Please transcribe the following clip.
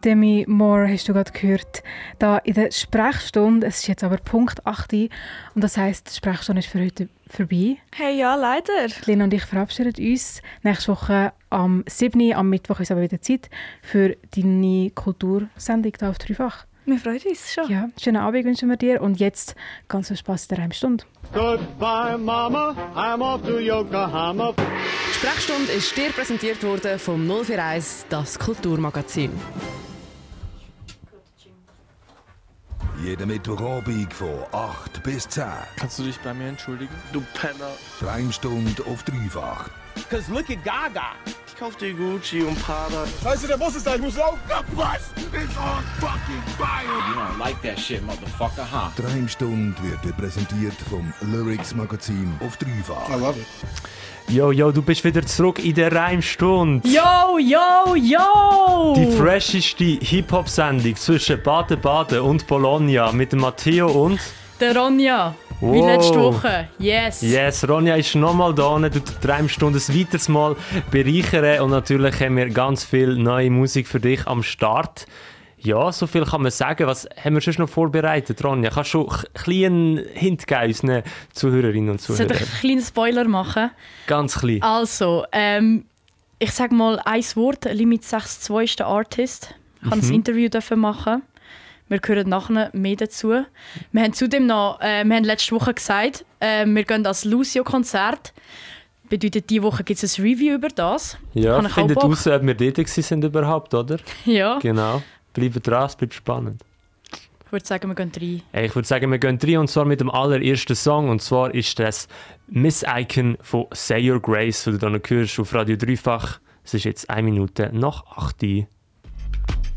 Demi Moore hast du gerade gehört, da in der Sprechstunde. Es ist jetzt aber Punkt 8 und das heisst, die Sprechstunde ist für heute vorbei. Hey, ja, leider. Lena und ich verabschieden uns. Nächste Woche am 7. am Mittwoch ist aber wieder Zeit für deine Kultursendung hier auf Dreifach. Wir freuen uns schon. Ja, schönen Abend wünschen wir dir und jetzt ganz viel Spass in der Heimstunde. Goodbye, Mama, I'm off to Yokohama. Die Sprechstunde ist dir präsentiert worden vom 041, das Kulturmagazin. Jeden Mittwochabend von 8 bis 10. Kannst du dich bei mir entschuldigen? Du Penner. Dreiviertelstunde auf Dreifach. Cause look at Gaga. Ich kauf dir Gucci und Prada. Scheiße, der Bus ist da, ich muss laufen. The bus is on fucking fire! You don't like that shit, motherfucker, huh? Dreiviertelstunde wird dir präsentiert vom Lyrics Magazin auf Dreifach. I love it. Yo, du bist wieder zurück in der Reimstunde. Yo! Die fresheste Hip-Hop-Sendung zwischen Baden-Baden und Bologna mit dem Matteo und... Der Ronja. Wie letzte Woche. Yes, Ronja ist nochmal da, tut die Reimstunde ein weiteres Mal bereichern und natürlich haben wir ganz viel neue Musik für dich am Start. Ja, so viel kann man sagen. Was haben wir schon noch vorbereitet, Ronja? Kannst du einen kleinen Hint geben unseren Zuhörerinnen und Zuhörern? Soll ich einen kleinen Spoiler machen? Ganz klein. Also, ich sage mal ein Wort. Limit 6.2 ist der Artist. Ich durfte ein Interview machen. Wir hören nachher mehr dazu. Wir haben zudem noch, wir haben letzte Woche gesagt, wir gehen als Lucio-Konzert. Bedeutet, diese Woche gibt es ein Review über das. Ja, findet raus, ob wir dort sind überhaupt, oder? Ja. Genau. Bleibt dran, es bleibt spannend. Ich würde sagen, wir gehen rein. Ich würde sagen, wir gehen rein und zwar mit dem allerersten Song. Und zwar ist das Miss Icon von Say Your Grace, den du dann hörst auf Radio Dreifach. Es ist jetzt 1 Minute nach 8 Uhr.